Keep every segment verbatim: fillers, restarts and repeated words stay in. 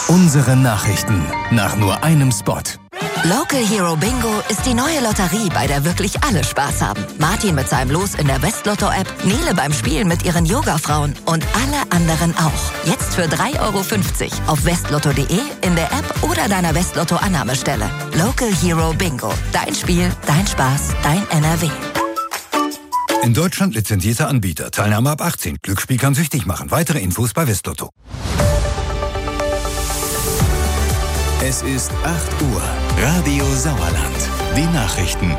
Unsere Nachrichten nach nur einem Spot. Local Hero Bingo ist die neue Lotterie, bei der wirklich alle Spaß haben. Martin mit seinem Los in der Westlotto-App, Nele beim Spielen mit ihren Yoga-Frauen und alle anderen auch. Jetzt für drei Euro fünfzig auf westlotto punkt de, in der App oder deiner Westlotto-Annahmestelle. Local Hero Bingo. Dein Spiel, dein Spaß, dein N R W. In Deutschland lizenzierter Anbieter. Teilnahme ab achtzehn. Glücksspiel kann süchtig machen. Weitere Infos bei Westlotto. Es ist acht Uhr. Radio Sauerland. Die Nachrichten.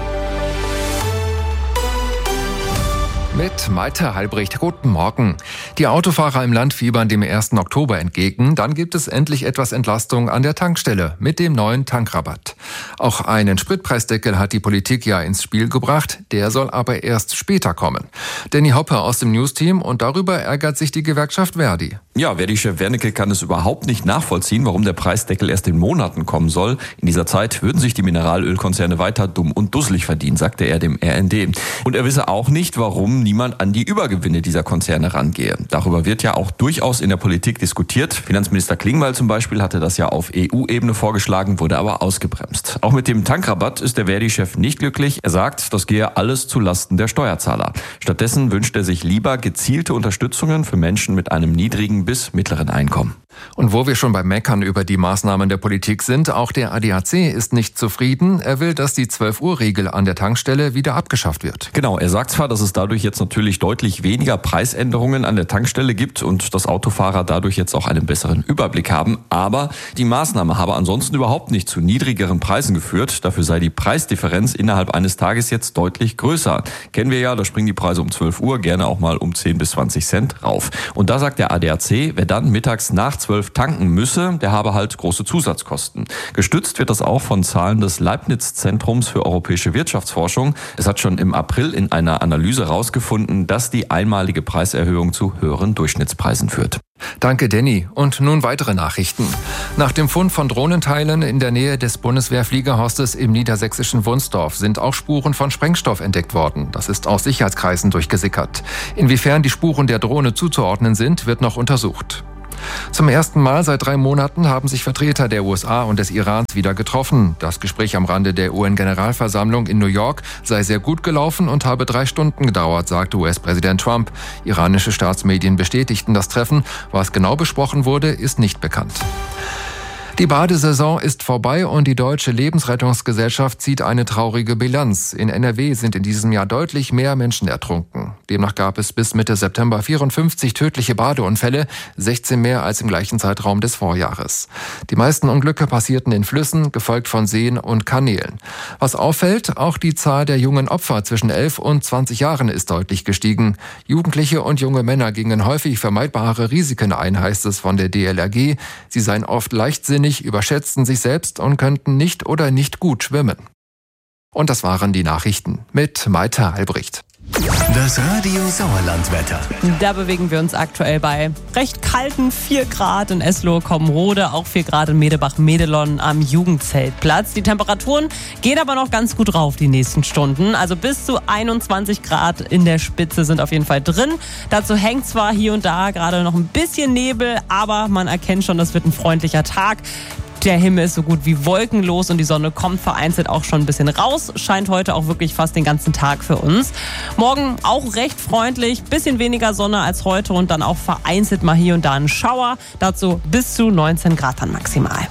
Mit Malte Halbricht. Guten Morgen. Die Autofahrer im Land fiebern dem ersten Oktober entgegen. Dann gibt es endlich etwas Entlastung an der Tankstelle mit dem neuen Tankrabatt. Auch einen Spritpreisdeckel hat die Politik ja ins Spiel gebracht. Der soll aber erst später kommen. Danny Hoppe aus dem Newsteam, und darüber ärgert sich die Gewerkschaft Verdi. Ja, Verdi-Chef Wernicke kann es überhaupt nicht nachvollziehen, warum der Preisdeckel erst in Monaten kommen soll. In dieser Zeit würden sich die Mineralölkonzerne weiter dumm und dusselig verdienen, sagte er dem R N D. Und er wisse auch nicht, warum niemand an die Übergewinne dieser Konzerne rangehe. Darüber wird ja auch durchaus in der Politik diskutiert. Finanzminister Klingbeil zum Beispiel hatte das ja auf E U-Ebene vorgeschlagen, wurde aber ausgebremst. Auch mit dem Tankrabatt ist der Verdi-Chef nicht glücklich. Er sagt, das gehe alles zu Lasten der Steuerzahler. Stattdessen wünscht er sich lieber gezielte Unterstützungen für Menschen mit einem niedrigen bis mittleren Einkommen. Und wo wir schon beim Meckern über die Maßnahmen der Politik sind, auch der A D A C ist nicht zufrieden. Er will, dass die zwölf-Uhr-Regel an der Tankstelle wieder abgeschafft wird. Genau, er sagt zwar, dass es dadurch jetzt natürlich deutlich weniger Preisänderungen an der Tankstelle gibt und dass Autofahrer dadurch jetzt auch einen besseren Überblick haben, aber die Maßnahme habe ansonsten überhaupt nicht zu niedrigeren Preisen geführt. Dafür sei die Preisdifferenz innerhalb eines Tages jetzt deutlich größer. Kennen wir ja, da springen die Preise um zwölf Uhr gerne auch mal um zehn bis zwanzig Cent rauf. Und da sagt der A D A C, wer dann mittags nach zwölf tanken müsse, der habe halt große Zusatzkosten. Gestützt wird das auch von Zahlen des Leibniz-Zentrums für europäische Wirtschaftsforschung. Es hat schon im April in einer Analyse herausgefunden, dass die einmalige Preiserhöhung zu höheren Durchschnittspreisen führt. Danke, Danny. Und nun weitere Nachrichten. Nach dem Fund von Drohnenteilen in der Nähe des Bundeswehrfliegerhostes im niedersächsischen Wunsdorf sind auch Spuren von Sprengstoff entdeckt worden. Das ist aus Sicherheitskreisen durchgesickert. Inwiefern die Spuren der Drohne zuzuordnen sind, wird noch untersucht. Zum ersten Mal seit drei Monaten haben sich Vertreter der U S A und des Irans wieder getroffen. Das Gespräch am Rande der U N-Generalversammlung in New York sei sehr gut gelaufen und habe drei Stunden gedauert, sagte U S-Präsident Trump. Iranische Staatsmedien bestätigten das Treffen. Was genau besprochen wurde, ist nicht bekannt. Die Badesaison ist vorbei und die Deutsche Lebensrettungsgesellschaft zieht eine traurige Bilanz. In N R W sind in diesem Jahr deutlich mehr Menschen ertrunken. Demnach gab es bis Mitte September vierundfünfzig tödliche Badeunfälle, sechzehn mehr als im gleichen Zeitraum des Vorjahres. Die meisten Unglücke passierten in Flüssen, gefolgt von Seen und Kanälen. Was auffällt, auch die Zahl der jungen Opfer zwischen elf und zwanzig Jahren ist deutlich gestiegen. Jugendliche und junge Männer gingen häufig vermeidbare Risiken ein, heißt es von der D L R G. Sie seien oft leichtsinnig, überschätzten sich selbst und könnten nicht oder nicht gut schwimmen. Und das waren die Nachrichten mit Malte Halbricht. Das Radio Sauerland-Wetter. Da bewegen wir uns aktuell bei recht kalten vier Grad in Eslohe-Kommenrode, auch vier Grad in Medebach-Medelon am Jugendzeltplatz. Die Temperaturen gehen aber noch ganz gut rauf die nächsten Stunden. Also bis zu einundzwanzig Grad in der Spitze sind auf jeden Fall drin. Dazu hängt zwar hier und da gerade noch ein bisschen Nebel, aber man erkennt schon, das wird ein freundlicher Tag. Der Himmel ist so gut wie wolkenlos und die Sonne kommt vereinzelt auch schon ein bisschen raus. Scheint heute auch wirklich fast den ganzen Tag für uns. Morgen auch recht freundlich, bisschen weniger Sonne als heute und dann auch vereinzelt mal hier und da ein Schauer. Dazu bis zu neunzehn Grad dann maximal.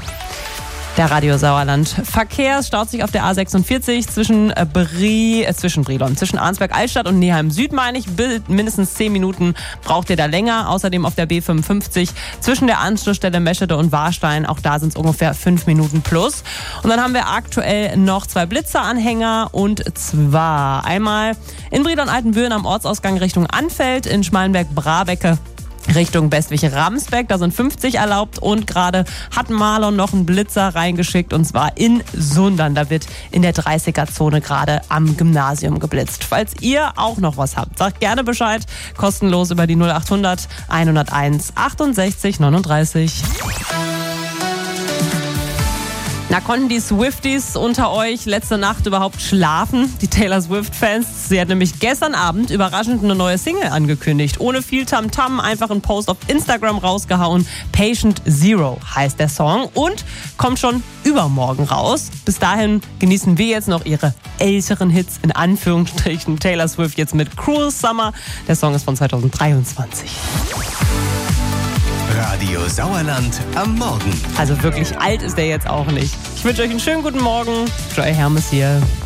Der Radio Sauerland Verkehr staut sich auf der A sechsundvierzig zwischen Brie, äh, zwischen Brilon, zwischen Arnsberg-Altstadt und Neheim Süd, meine ich. Mindestens zehn Minuten braucht ihr da länger. Außerdem auf der B fünfundfünfzig zwischen der Anschlussstelle Meschede und Warstein. Auch da sind es ungefähr fünf Minuten plus. Und dann haben wir aktuell noch zwei Blitzeranhänger und zwar einmal in Brilon-Altenbüren am Ortsausgang Richtung Anfeld, in Schmalenberg-Brabecke Richtung Bestwig-Ramsbeck, da sind fünfzig erlaubt und gerade hat Marlon noch einen Blitzer reingeschickt und zwar in Sundern. Da wird in der dreißiger-Zone gerade am Gymnasium geblitzt. Falls ihr auch noch was habt, sagt gerne Bescheid. Kostenlos über die null achthundert hunderteins achtundsechzig neununddreißig. Na, konnten die Swifties unter euch letzte Nacht überhaupt schlafen? Die Taylor Swift-Fans. Sie hat nämlich gestern Abend überraschend eine neue Single angekündigt. Ohne viel Tamtam, einfach einen Post auf Instagram rausgehauen. Patient Zero heißt der Song und kommt schon übermorgen raus. Bis dahin genießen wir jetzt noch ihre älteren Hits, in Anführungsstrichen. Taylor Swift jetzt mit Cruel Summer. Der Song ist von zweitausenddreiundzwanzig. Radio Sauerland am Morgen. Also wirklich alt ist der jetzt auch nicht. Ich wünsche euch einen schönen guten Morgen. Joy Hermes hier.